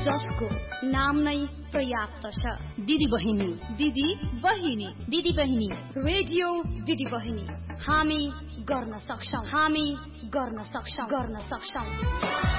जसको नाम नै पर्याप्त छ। दिदी बहिनी, दिदी बहिनी, दिदी बहिनी, रेडियो दिदी बहिनी। हामी गर्न सक्छौं, हामी गर्न सक्छौं, गर्न सक्छौं।